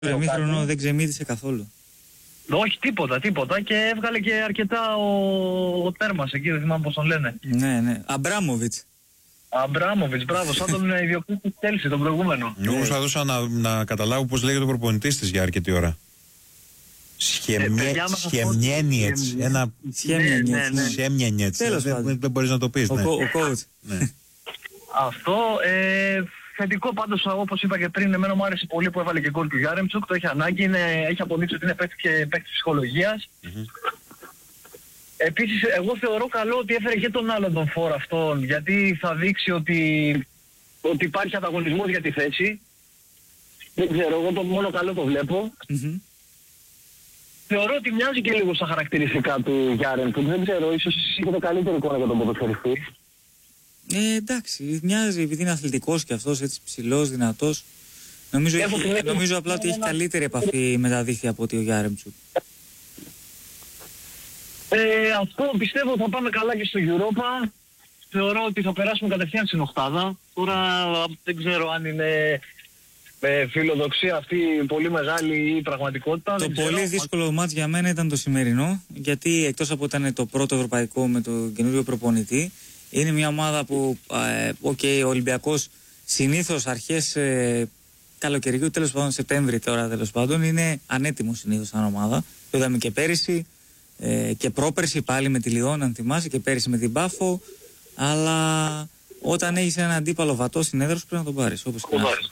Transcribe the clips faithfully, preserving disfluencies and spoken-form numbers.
Το ημίχρονο δεν ξεμύτησε καθόλου. Όχι, τίποτα, τίποτα και έβγαλε και αρκετά ο, ο τέρμας εκεί, δεν θυμάμαι πώς τον λένε. Ναι, ναι. Αμπράμοβιτς. Αμπράμοβιτς, μπράβο, σαν τον ιδιοκτήτη της Chelsea, τον προηγούμενο. Εγώ θα δώσα να, να καταλάβω πώς λέγεται ο προπονητής της για αρκετή ώρα. Σχεμιένιετς. Ένα Σχεμιένιετς. Τέλος πάντων. Δεν μπορείς να το πεις. Ο coach. Αυτό, ε, θετικό πάντως, όπως είπα και πριν, εμένα μου άρεσε πολύ που έβαλε και γκολ του Γιάρεμτσουκ, το έχει ανάγκη, είναι, έχει αποδείξει ότι είναι παίκτης ψυχολογίας. Mm-hmm. Επίσης, εγώ θεωρώ καλό ότι έφερε και τον άλλον τον φόρ αυτόν, γιατί θα δείξει ότι, ότι υπάρχει ανταγωνισμός για τη θέση. Δεν ξέρω, εγώ το μόνο καλό το βλέπω. Mm-hmm. Θεωρώ ότι μοιάζει και λίγο στα χαρακτηριστικά του Γιάρεμτσουκ, δεν ξέρω, ίσως εσείς έχετε καλύτερη εικόνα για τον ποδοσφαιριστή. Ε, εντάξει, μοιάζει επειδή είναι αθλητικός και αυτός έτσι ψηλός, δυνατός. Νομίζω, έχει, νομίζω απλά ότι έχει καλύτερη επαφή με τα δίχτυα από ότι ο Γιάρεμτσουκ. Ε, αυτό πιστεύω θα πάμε καλά και στο Europa. Θεωρώ ότι θα περάσουμε κατευθείαν στην οκτάδα. Τώρα δεν ξέρω αν είναι με φιλοδοξία αυτή πολύ μεγάλη η πραγματικότητα. Το δεν πολύ ξέρω. δύσκολο μάτς για μένα ήταν το σημερινό, γιατί εκτός από ότι ήταν το πρώτο ευρωπαϊκό με τον καινούριο προπονητή, είναι μια ομάδα που ε, okay, ο Ολυμπιακός συνήθως αρχές ε, καλοκαιριού, τέλος πάντων Σεπτέμβρη τώρα τέλος πάντων, είναι ανέτοιμο συνήθως σαν ομάδα. Το είδαμε και πέρυσι ε, και πρόπερσι πάλι με τη Λιόν, αν θυμάσαι, και πέρυσι με την Πάφο. Αλλά όταν έχεις έναν αντίπαλο βατό στην έδρα σου πρέπει να τον πάρεις. Όπως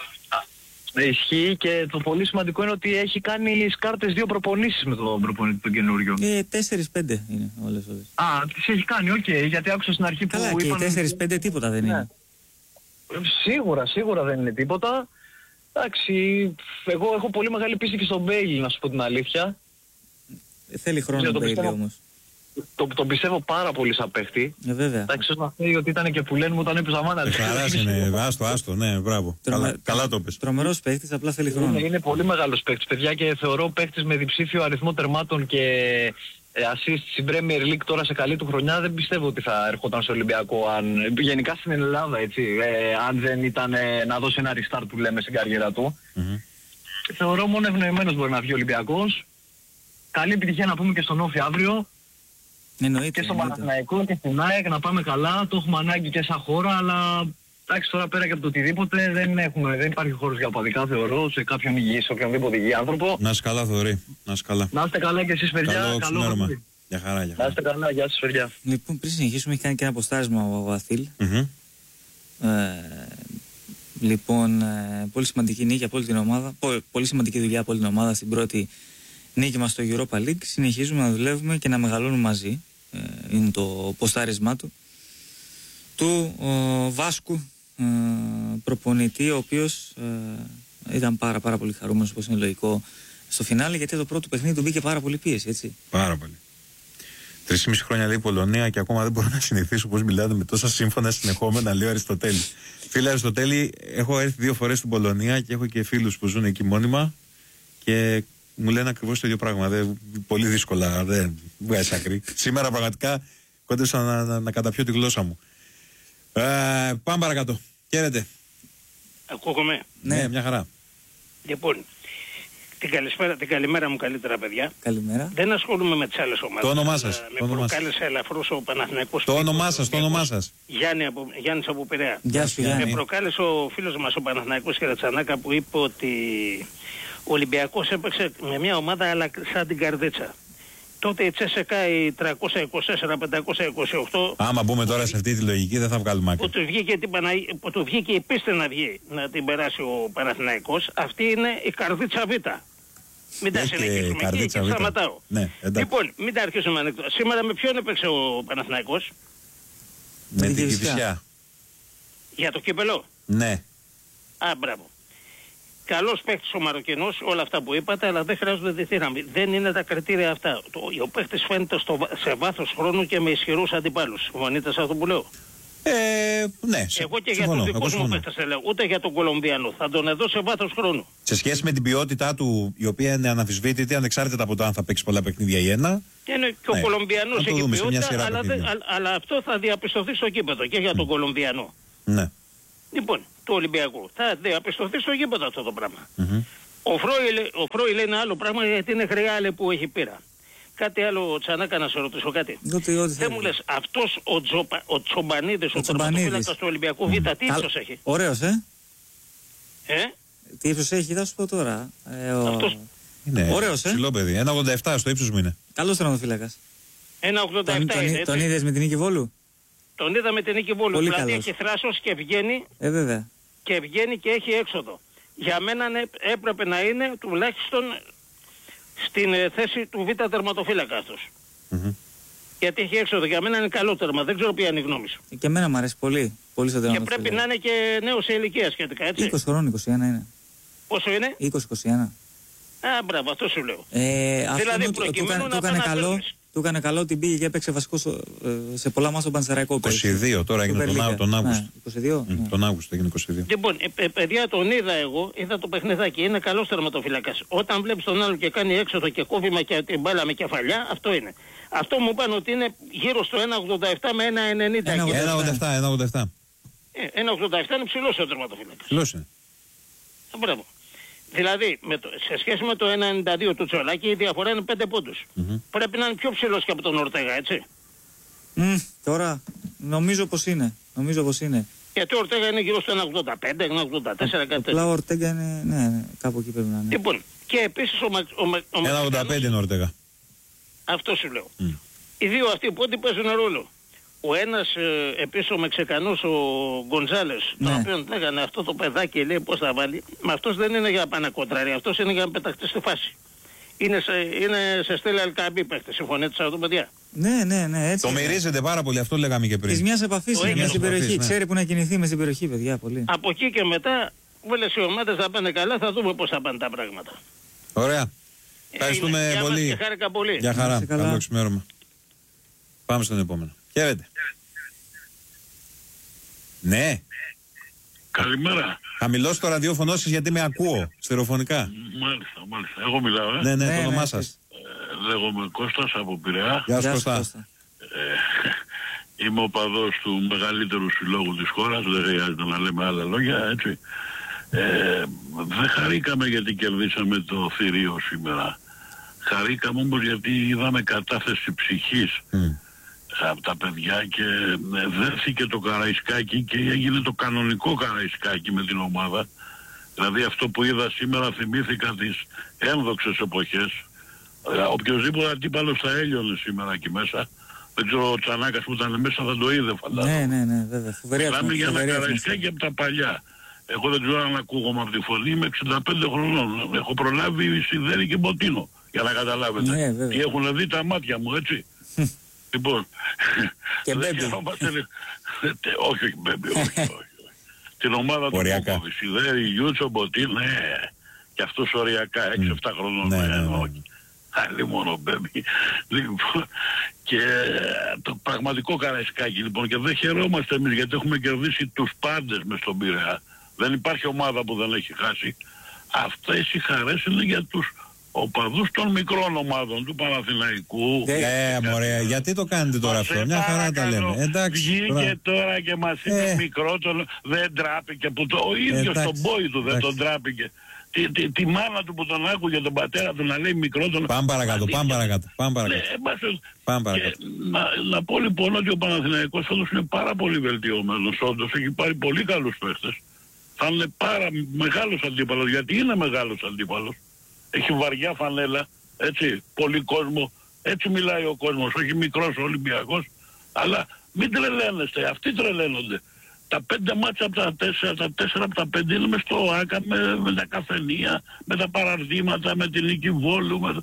Ισχύει και το πολύ σημαντικό είναι ότι έχει κάνει σκάρτες δύο προπονήσεις με τον προπονητή τον καινούριο. Ε, τέσσερις πέντε είναι όλες όλες. Α, τις έχει κάνει, οκ, okay, γιατί άκουσα στην αρχή καλά, που και είπαν... τέσσερις πέντε τίποτα δεν ναι. είναι. Σίγουρα, σίγουρα δεν είναι τίποτα. Εντάξει, εγώ έχω πολύ μεγάλη πίστη και στον Μπέιλι, να σου πω την αλήθεια. Ε, θέλει χρόνο ο Μπέιλι όμως. Το, τον πιστεύω πάρα πολύ σαν παίχτη. Ε, βέβαια. Εντάξει, να θέλει ότι ήταν και που λένε μου όταν έπαιζα μάνα. Χαράς είναι, άστο, άστο, ναι, μπράβο. Τρομε... Καλά, καλά το πες. Τρομερός παίχτης, απλά θέλει χρόνο. Είναι, είναι πολύ μεγάλος παίχτης, παιδιά, και θεωρώ παίχτης με διψήφιο αριθμό τερμάτων και ε, assist στην Premier League τώρα σε καλή του χρονιά. Δεν πιστεύω ότι θα ερχόταν στο Ολυμπιακό, αν, γενικά στην Ελλάδα, έτσι, ε, αν δεν ήταν ε, να δώσει ένα restart που λέμε στην καριέρα του. Mm-hmm. Θεωρώ μόνο ευνοημένος μπορεί να βγει ο Ολυμπιακός. Καλή επιτυχία να πούμε και στον Όφη αύριο. Εννοείται, και στο Παναθηναϊκό και στην ΑΕΚ να πάμε καλά, το έχουμε ανάγκη και σαν χώρα, αλλά εντάξει, τώρα πέρα και από το οτιδήποτε δεν, έχουμε, δεν υπάρχει χώρος για οπαδικά, θεωρώ, σε κάποιον υγιή, σε οποιονδήποτε υγιή άνθρωπο. Να είσαι καλά, Θοδωρή. Να είσαι καλά. Να είστε καλά και εσείς, παιδιά. Καλό καλό για χαρά, για χαρά. Να είστε καλά, γεια σας, παιδιά. Λοιπόν, πριν συνεχίσουμε, έχει κάνει και ένα αποστάρισμα ο Βαθήλ. Mm-hmm. Ε, λοιπόν, ε, πολύ σημαντική νίκη από όλη την ομάδα, πολύ σημαντική δουλειά από όλη την ομάδα στην πρώτη νίκη μας στο Europa League. Συνεχίζουμε να δουλεύουμε και να μεγαλώνουμε μαζί. Ε, είναι το ποστάρισμά του του ο, Βάσκου ε, προπονητή, ο οποίος ε, ήταν πάρα πάρα πολύ χαρούμενος, όπως είναι λογικό, στο φινάλε, γιατί το πρώτο παιχνίδι του μπήκε πάρα πολύ πίεση, έτσι. Πάρα πολύ. Τρεις και μισή χρόνια λέει η Πολωνία και ακόμα δεν μπορώ να συνηθίσω πως μιλάτε με τόσα σύμφωνα συνεχόμενα, λέει ο Αριστοτέλη. Φίλε Αριστοτέλη, έχω έρθει δύο φορές στην Πολωνία και έχω και φίλους που ζουν εκεί μόνιμα και μου λένε ακριβώς το ίδιο πράγμα. Δεν, πολύ δύσκολα, δεν βγάζει άκρη. Σήμερα πραγματικά κόντεψα να, να, να καταπιώ τη γλώσσα μου. Ε, πάμε παρακάτω. Χαίρετε. Ακούγομαι. Ναι, ναι, μια χαρά. Λοιπόν, την, καλησπέρα, την καλημέρα μου καλύτερα, παιδιά. Καλημέρα. Δεν ασχολούμαι με τις άλλες ομάδες. Το όνομά σας. Με προκάλεσε ελαφρώς ο Παναθηναϊκός. Το όνομά σας, το όνομά σας. Γιάννη από, Γιάννης από Πειραιά. Γεια σου, Γιάννη. Με προκάλεσε ο φίλος μας ο Παναθηναϊκός Κερατσανάκα που είπε ότι ο Ολυμπιακός έπαιξε με μια ομάδα αλλά σαν την Καρδίτσα. Τότε η Τσέσεκα η τριακόσια είκοσι τέσσερα πεντακόσια είκοσι οκτώ. Άμα μπούμε τώρα σε αυτή τη λογική δεν θα βγάλουμε άκρη. Που του βγήκε, την Πανα... που του βγήκε η πίστη να βγει, να την περάσει ο Παναθηναϊκός. Αυτή είναι η Καρδίτσα Β. Μην τα συνεχίσουμε εκεί και σταματάω. Ναι, λοιπόν, μην τα αρχίσουμε ανέκδοτα. Σήμερα με ποιον έπαιξε ο Παναθηναϊκός? Με την Κηφισιά. Για το κύπελο. Ναι. Α, μπράβο. Καλός παίκτης ο Μαροκινός, όλα αυτά που είπατε, αλλά δεν χρειάζονται τη θύραμη. Δεν είναι τα κριτήρια αυτά. Το, ο παίκτης φαίνεται στο, σε βάθος χρόνου και με ισχυρούς αντιπάλους. Συμφωνείτε σε αυτό που λέω? Ε, ναι, εγώ και συμφωνώ, για τους δικούς μου παίκτες λέω, ούτε για τον Κολομβιανό. Θα τον εδώ σε βάθος χρόνου. Σε σχέση με την ποιότητά του, η οποία είναι αναμφισβήτητη, ανεξάρτητα από το αν θα παίξει πολλά παιχνίδια ή ένα. Είναι και ναι, ο Κολομβιανός έχει ποιότητα, αλλά, δε, α, αλλά αυτό θα διαπιστωθεί στο γήπεδο και για τον mm. Κολομβιανό. Ναι. Λοιπόν, του Ολυμπιακού. Θα διαπιστωθεί στο γήπεδο αυτό το πράγμα. Mm-hmm. Ο Φρόι, ο Φρόι λέει ένα άλλο πράγμα γιατί είναι χρειά που έχει πείρα. Κάτι άλλο, Τσανάκα, να σε ρωτήσω κάτι. Δεν μου λες, αυτός ο, Τζοπα, ο Τσομπανίδης, ο, ο τερματοφύλακας του Ολυμπιακού Β, τι ύψος έχει? Ωραίος, ε. Ε? Τι ύψος έχει, θα σου πω τώρα. Ε, ο... Αυτός... Είναι ωραίος, ε. ψηλό παιδί, ένα ογδόντα επτά στο ύψος μου είναι. Καλός τερματοφύλακας. ένα ογδόντα επτά τον, είναι, τον, τον είδες με την Νίκη Βόλου? Τον είδα με την Νίκη Βόλου. Πολύ δηλαδή καλός. έχει θράσος και βγαίνει. Ε, βέβαια. Και βγαίνει και έχει έξοδο. Για μένα έπρεπε να είναι τουλάχιστον στην θέση του Β' τερματοφύλακα αυτός. Mm-hmm. Γιατί έχει έξοδο. Για μένα είναι καλό τέρμα. Δεν ξέρω ποια είναι η γνώμη σου. Και εμένα μου αρέσει πολύ. Πολύ στο και πρέπει να είναι και νέος σε ηλικία σχετικά, έτσι. είκοσι χρόνων, είκοσι ένα είναι. Πόσο είναι? είκοσι είκοσι ένα. Α, μπράβο, αυτό σου λέω. Ε, δηλαδή αυτό του, του, του έκανε καλό. Του έκανε καλό ότι πήγε και έπαιξε βασικό σε πολλά μάτια στον Πανσεραϊκό. είκοσι δύο τώρα έγινε τον, τον Αύγουστο. Ναι, είκοσι δύο, mm, ναι. Τον Αύγουστο έγινε είκοσι δύο. Λοιπόν, ε, ε, παιδιά, τον είδα εγώ, είδα το παιχνιδάκι. Είναι καλός τερματοφύλακας. Όταν βλέπεις τον άλλο και κάνει έξοδο και κόβημα και την μπάλα με κεφαλιά, αυτό είναι. Αυτό μου είπαν ότι είναι γύρω στο ένα ογδόντα επτά με ένα ενενήντα. ένα ογδόντα επτά, ένα ογδόντα επτά. Ε, ένα ογδόντα επτά είναι ψηλός ο τερματοφύλακας. Ψηλός είναι. Ε, μπράβο. Δηλαδή, με το, σε σχέση με το ένα ενενήντα δύο του Τσολάκη, η διαφορά είναι πέντε πόντους. Mm-hmm. Πρέπει να είναι πιο ψηλός και από τον Ορτέγα, έτσι. Mm, τώρα, νομίζω πως είναι. Νομίζω πως είναι. Γιατί ο Ορτέγα είναι γύρω στο ένα ογδόντα πέντε, ένα ογδόντα τέσσερα, κάτι τέτοιο. Απλά ο Ορτέγα είναι, ναι, ναι, κάπου εκεί πρέπει να είναι. Λοιπόν, και επίσης ο, ο, ο, ο ένα ογδόντα πέντε είναι ο Ορτέγα. Αυτό σου λέω. Mm. Οι δύο αυτοί πόντι παίζουν ρόλο. Ο ένας ε, επίσης ο Μεξικανός, ο Γκοντζάλες, ναι. τον οποίο λέγανε αυτό το παιδάκι, λέει πώς θα βάλει. Μα αυτός δεν είναι για να πάει να κοντράρει, αυτός είναι για να πεταχτεί στη φάση. Είναι σε, είναι σε Στέλλα Αλκαμπή παίχτη, συμφωνείτε σε αυτό, παιδιά? Ναι, ναι, ναι, έτσι. Το μυρίζεται πάρα πολύ, αυτό λέγαμε και πριν. Της μιας επαφής είναι στην περιοχή, ναι. Ξέρει που να κινηθεί μες στην περιοχή, παιδιά, πολύ. Από εκεί και μετά, όλες οι ομάδες θα πάνε καλά, θα δούμε πώς θα πάνε τα πράγματα. Ωραία. Ευχαριστούμε ε, πολύ. Και χάρηκα πολύ. Για χαρά, καλό ξημέρωμα. Πάμε στον επόμενο. Χαίρετε. Ναι. Καλημέρα. Χαμηλώς το ραδιόφωνο σας γιατί με ακούω στερεοφωνικά. Μάλιστα, μάλιστα. Εγώ μιλάω, ε. Ναι, ναι, ναι το όνομά ναι, σας. Ε, λέγομαι Κώστας από Πειραιά. Γεια σας, Κώστα. Κώστα. Ε, είμαι ο παδός του μεγαλύτερου συλλόγου της χώρας, δεν χρειάζεται να λέμε άλλα λόγια, έτσι. Ε, δεν χαρήκαμε γιατί κερδίσαμε το θηρίο σήμερα. Χαρήκαμε όμως γιατί είδαμε κατάθεση ψυχής mm. από τα παιδιά και δέθηκε το Καραϊσκάκι και έγινε το κανονικό Καραϊσκάκι με την ομάδα. Δηλαδή αυτό που είδα σήμερα θυμήθηκα τις ένδοξες εποχές. Οποιοςδήποτε αντίπαλος θα έλειωνε σήμερα εκεί μέσα. Δεν ξέρω, ο Τσανάκας που ήταν μέσα θα το είδε, φαντάζομαι. Ναι, ναι, ναι, βέβαια. Φοβερή Μιλάμε ατμόσφαιρα, για ένα φοβερή Καραϊσκάκι από τα παλιά. Εγώ δεν ξέρω αν ακούγομαι από τη φωνή, είμαι εξήντα πέντε χρονών. Έχω προλάβει Σιδέρη και Μποτίνο, για να καταλάβετε. Ναι, τι έχουν δει τα μάτια μου, έτσι. Λοιπόν, και δεν Μπέμπι. χαιρόμαστε. Όχι, όχι, Μπέμπι, όχι, όχι. Την ομάδα του Πόποβη, Σιδέρη, Γιούτσο, Μποτίνο, ναι. Και αυτός οριακά, έξι εφτά χρονών. Ναι, ναι, ναι. Άλλη μόνο Μπέμπι. Λοιπόν, και το πραγματικό Καραϊσκάκι, λοιπόν, και δεν χαιρόμαστε εμείς γιατί έχουμε κερδίσει τους πάντες μες στον Πειραιά. Δεν υπάρχει ομάδα που δεν έχει χάσει. Αυτές οι χαρές είναι για τους οπαδούς των μικρών ομάδων του Παναθηναϊκού. Ε, μωρέ, γιατί το κάνετε τώρα αυτό? Μια χαρά τα λέμε. Εντάξει. Βγήκε τώρα και μας είπε ε. μικρό, τον, δεν τράπηκε. Που το, ο ίδιος τον μπόι του δεν εντάξει. τον τράπηκε. Τη, τη, τη μάνα του που τον άκουγε, τον πατέρα του να λέει μικρό τον... Πάμε παρακάτω, πάμε παρακάτω. Πάμε παρακάτω. Ναι, πάμε παρακάτω. Και, να, να πω λοιπόν ότι ο Παναθηναϊκός όντως είναι πάρα πολύ βελτιωμένος. Όντως έχει πάρει πολύ καλούς παίχτες. Θα είναι πάρα μεγάλος αντίπαλος, γιατί είναι μεγάλος αντίπαλος. Έχει βαριά φανέλα, έτσι, πολύ κόσμο. Έτσι μιλάει ο κόσμος, όχι μικρός Ολυμπιακός. Αλλά μην τρελαίνεστε, αυτοί τρελαίνονται. Τα πέντε μάτσα από τα τέσσερα, τα τέσσερα από τα πέντε είναι μες στο ΆΚΑ, με, με τα καφενεία, με τα παραρτήματα, με την Νίκη Βόλου. Με...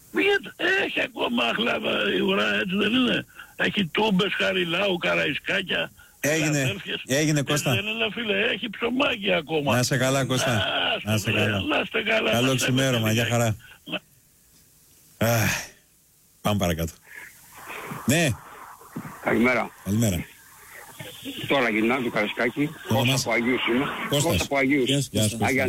Έχει ακόμα αχλάβα η ουρά, έτσι δεν είναι? Έχει τούμπες, Χαριλάου, Καραϊσκάκια. Έγινε, έγινε Κώστα. Δεν είναι φίλε, έχει ψωμάκι ακόμα. Να είσαι καλά Κώστα. Να είσαι καλά. καλά. Καλό ξημέρωμα, για χαρά. Αχ, πάμε παρακάτω. Ναι. Καλημέρα. Καλημέρα. Τώρα γυρνάω το Καραϊσκάκι. Κώστα από Αγίους είμαι. Κώστα από Αγίους. Γεια σου Κώστα.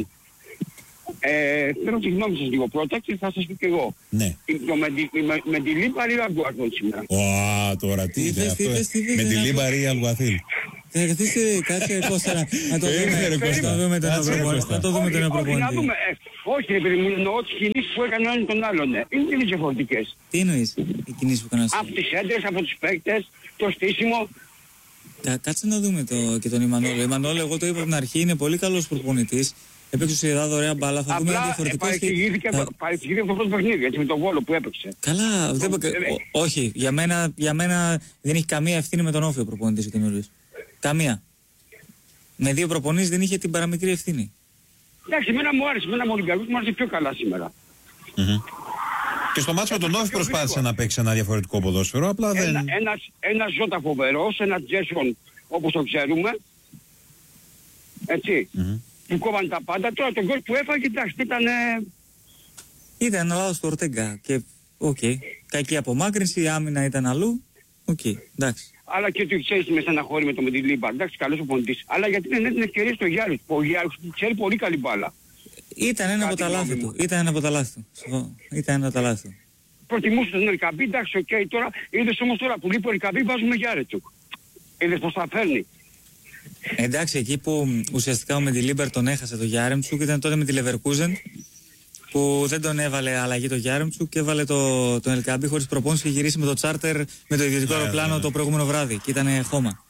Ε, θέλω τη γνώμη σας λίγο πρώτα και θα σας πω και εγώ. Ναι. Με, με, με τη Λίμπαρη Αλγουαθήλ σήμερα. Ω, τώρα τι είναι αυτό. Με τη Λίμπαρη Αλγουαθήλ. Καθίστε, κάτσε Κώστα, να το δούμε. Να το δούμε τον προπονητή. Όχι, επειδή μου εννοώ τις κινήσεις που έκαναν έναν τον άλλον. Ναι. Είναι τελείως διαφορετικές. Τι εννοείς οι κινήσεις που έκαναν? Από τις έντρες, από τους παίκτες, το στήσιμο. Κα, κάτσε να δούμε το, και τον Ιμανόλο. Ιμανόλο, εγώ το είπα από την αρχή, είναι πολύ καλός προπονητής. Έπαιξε στη Σιεδάδο ωραία μπάλα. Θα δούμε ένα διαφορετικό. Παρεξηγήθηκε θα... από το πρώτο παιχνίδι, έτσι, με τον Βόλο που έπαιξε. Καλά, δεν... Ό, όχι. Για μένα, για μένα δεν έχει καμία ευθύνη με τον Όφη ο προπονητής ο καινούριος. Καμία. Με δύο προπονήσεις δεν είχε την παραμικρή ευθύνη. Εντάξει, εμένα μου άρεσε, εμένα μου Ολυμπιακός μου άρεσε πιο καλά σήμερα. Mm-hmm. Και στο μάτσο με τον Όφη προσπάθησε να παίξει ένα διαφορετικό ποδόσφαιρο, απλά δεν... Ένα, ένας, ένας Ζώτα φοβερός, ένα Τζέσον όπως το ξέρουμε, έτσι, mm-hmm. που κόβαν τα πάντα. Τώρα τον γκολ που έφαγε, εντάξει, ήταν... Ήταν ένα λάθος του Ορτέγκα και οκ. Okay. Κακή απομάκρυνση, η άμυνα ήταν αλλού, οκ, okay. εντάξει. Αλλά και του ξέρεις με στεναχώρη με το Μεντιλίμπα, εντάξει, καλός ο πονητής. Αλλά γιατί δεν έδινε ευκαιρία στο Γιάννη, ο Γιάννης ξέρει πολύ καλή μπάλα. Ήταν ένα από τα λάθη του. Ήταν ένα από τα λάθη του. Ήταν ένα από τα λάθη του. Προτιμούσε τον Ελκαμπή, εντάξει, οκ, okay, τώρα είδες όμως τώρα που λείπει ο Ελκαμπή βάζουμε Γιάρετσουκ. Είδες πως θα φέρνει. Εντάξει, εκεί που ουσιαστικά ο Μεντιλίμπερ τον έχασε το Γιάρεμτσουκ ήταν τότε με τη Λεβερκούζεν που δεν τον έβαλε αλλαγή το Γιάρεμτσουκ και έβαλε το, τον Ελκαμπή χωρίς προπόνηση και γυρίσει με το τσάρτερ με το ιδιωτικό αεροπλάνο ναι, ναι. το προηγούμενο βράδυ και ήταν χώμα.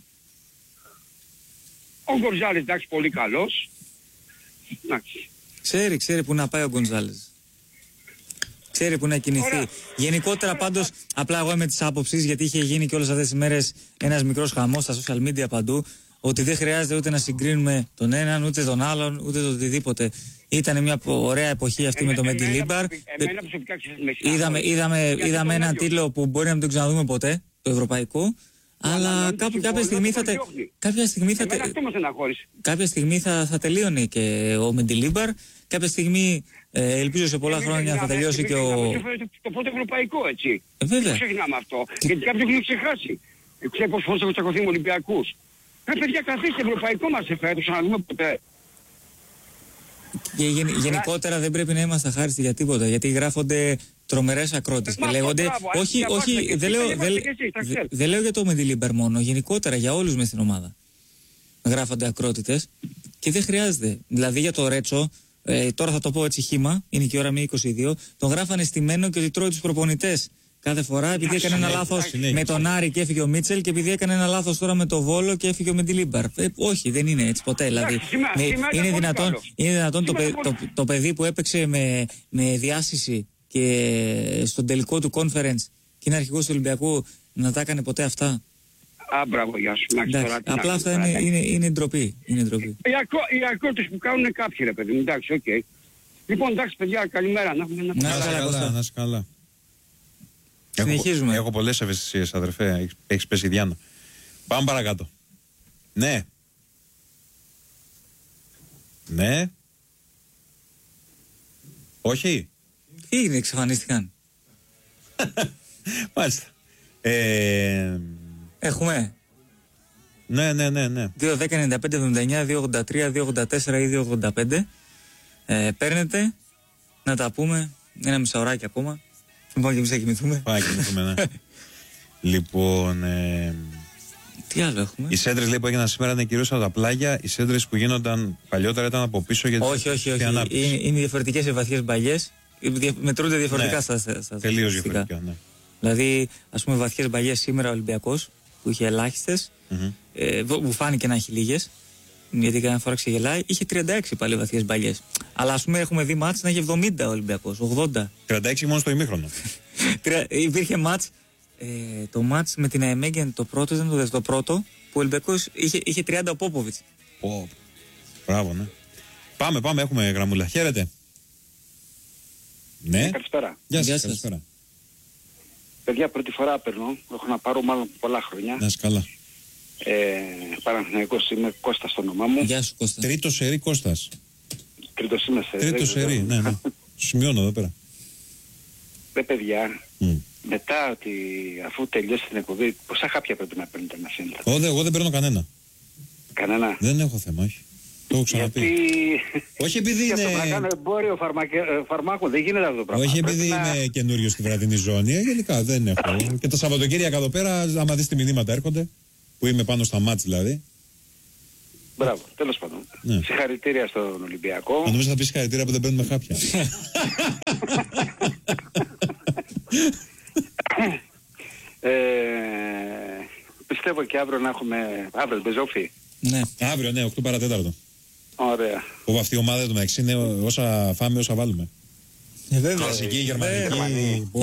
Ο Γκονζάλες, εντάξει, πολύ καλός. Εντάξει. Ξέρει, ξέρει που να πάει ο Γκονζάλες. Ξέρει που να κινηθεί. Ωραία. Γενικότερα πάντως, απλά εγώ είμαι της άποψης, γιατί είχε γίνει και όλες αυτές τις μέρες ένας μικρός χαμός στα social media παντού, ότι δεν χρειάζεται ούτε να συγκρίνουμε τον έναν, ούτε τον άλλον, ούτε το οτιδήποτε. Ήταν μια ωραία εποχή αυτή εμένα, με το Μεντιλίμπαρ. Είδαμε, είδαμε, είδαμε έναν τίτλο που μπορεί να μην τον ξαναδούμε ποτέ, το ευρωπαϊκό. Αλλά κάπου, κάποια στιγμή θα, τε, κάποια στιγμή θα, τε, κάποια στιγμή θα, θα τελείωνε και ο Μεντιλίμπαρ. Κάποια στιγμή ε, ελπίζω σε πολλά χρόνια θα τελειώσει και ο... Το πρώτο ευρωπαϊκό, έτσι. Ε, βέβαια. Δεν ξεχνάμε αυτό. Γιατί κάποιοι έχουν ξεχάσει. Ξέρετε πόσες φορές έχω τσακωθεί με Ολυμπιακούς. Ε, παιδιά, καθίστε, ευρωπαϊκό μας εφέτος, να δούμε ποτέ. Και γεν, γενικότερα δεν πρέπει να είμαστε αχάριστοι για τίποτα. Γιατί γράφονται τρομερές ακρότητες και λέγονται. Όχι, όχι, δεν λέω, δε, δε, δε λέω για το Μεντιλίμπαρ μόνο. Γενικότερα για όλους μες στην ομάδα. Γράφονται ακρότητες και δεν χρειάζεται. Δηλαδή για το Ρέτσο. Ε, τώρα θα το πω έτσι χύμα, είναι και η ώρα με είκοσι δύο. Τον γράφανε στημένο και ότι τρώει τους προπονητές κάθε φορά επειδή έκανε ένα λάθος με τον Άρη και έφυγε ο Μίτσελ και επειδή έκανε ένα λάθος τώρα με το Βόλο και έφυγε ο Μεντιλίμπαρ. Ε, όχι, δεν είναι έτσι ποτέ. Δηλαδή, με, είναι, δυνατόν, είναι δυνατόν το, το, το, το παιδί που έπαιξε με, με διάσηση και στον τελικό του conference και είναι αρχηγός του Ολυμπιακού να τα έκανε ποτέ αυτά. Α, μπράβο, γεια σου. Εντάξει, απλά αυτά είναι, είναι, είναι ντροπή. Είναι ντροπή. Οι, ακρό, οι ακρότες που κάνουν κάποιοι, ρε παιδί μου. Εντάξει, οκ. Okay. Λοιπόν, εντάξει, παιδιά, καλημέρα. Να έχουμε να είσαι καλά. Να είσαι καλά. Συνεχίζουμε. Έχω, έχω πολλές ευαισθησίες, αδερφέ. Έχεις πέσει Διάννα. Πάμε παρακάτω. Ναι. Ναι. Όχι. Τι είναι, εξαφανίστηκαν. Μάλιστα. Ε... Έχουμε. Ναι, ναι, ναι, ναι. δύο δέκα ενενήντα πέντε εβδομήντα εννιά δύο ογδόντα τρία δύο ογδόντα τέσσερα ή δύο ογδόντα πέντε. Ε, παίρνετε να τα πούμε. Ένα μισάωράκι ακόμα. Πάμε και εμείς να κοιμηθούμε. Πάμε να κοιμηθούμε, ναι. Λοιπόν. Ε... Τι άλλο έχουμε. Οι σέντρες λέει που έγιναν σήμερα είναι κυρίως από τα πλάγια. Οι σέντρες που γίνονταν παλιότερα ήταν από πίσω για όχι, όχι, όχι. Είναι, είναι διαφορετικές οι βαθιές μπαλιές. Μετρούνται διαφορετικά ναι, στα, στα, στα τελείως διαφορετικά, ναι. Δηλαδή, ας πούμε, βαθιές μπαλιές σήμερα ο Ολυμπιακός που είχε ελάχιστες, mm-hmm. ε, που φάνηκε να έχει λίγες, γιατί κανένα φορά ξεγελάει, είχε τριάντα έξι πάλι βαθιές μπαλιές. Αλλά ας πούμε, έχουμε δει μάτς να έχει εβδομήντα ο Ολυμπιακός, ογδόντα. τριάντα έξι μόνο στο ημίχρονο. Υπήρχε μάτς, ε, το μάτς με την Αεμέγεν το πρώτο, ήταν το δεύτερο πρώτο, που ο Ολυμπιακός είχε, είχε τριάντα ο Πόποβιτς. Oh, μπράβο, ναι. Πάμε, πάμε, έχουμε γραμμούλα. Χαίρετε. Ναι. Καλησπέρα. Γεια σας, καλησπέρα. Παιδιά, πρώτη φορά παίρνω. Έχω να πάρω μάλλον πολλά χρόνια. Να είσαι καλά. Ε, Παναθηναϊκός είμαι, Κώστας το όνομά μου. Γεια σου, Κώστα. Τρίτο σερί, Κώστας. Τρίτος είμαι σε Τρίτο σερί, ναι, ναι. Σημειώνω εδώ πέρα. Ρε παιδιά, mm. μετά ότι αφού τελειώσει την εκπομπή, πόσα χάπια πρέπει να παίρνετε να σύνδετε? Εγώ, εγώ δεν παίρνω κανένα. Κανένα? Δεν έχω θέμα, όχι. Το έχω ξαναπεί. Γιατί... όχι επειδή είναι... να κάνω εμπόριο φαρμακε... φαρμάκων, δεν γίνεται αυτό το πράγμα. Όχι επειδή να... είμαι καινούριο στη βραδινή ζώνη, γενικά δεν έχω. Και τα Σαββατοκύριακα εδώ πέρα, άμα δεις τι μηνύματα έρχονται, που είμαι πάνω στα μάτς δηλαδή. Μπράβο, τέλος πάντων. Ναι. Συγχαρητήρια στον Ολυμπιακό. Αν νομίζω θα πεις συγχαρητήρια που δεν παίρνουμε χάπια. ε, πιστεύω και αύριο να έχουμε... Αύριο, Μπεζόφι. Ναι. Αύριο, ναι, οκτώ παρατέταρτο. Ωραία. Όπου αυτή η ομάδα του μεταξύ είναι όσα φάμε, όσα βάλουμε. Ε, βέβαια. Κλασική γερμανική.